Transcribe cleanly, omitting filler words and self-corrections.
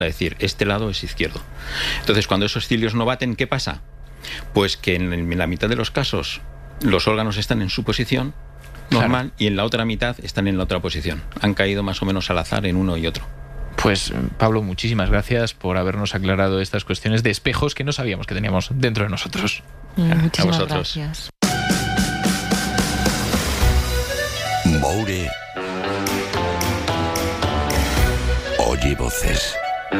decir, este lado es izquierdo. Entonces, cuando esos cilios no baten, ¿qué pasa? Pues que en la mitad de los casos los órganos están en su posición normal, claro, y en la otra mitad están en la otra posición. Han caído más o menos al azar en uno y otro. Pues Pablo, muchísimas gracias por habernos aclarado estas cuestiones de espejos que no sabíamos que teníamos dentro de nosotros. Muchísimas a vosotros. Gracias. Moure oye voces.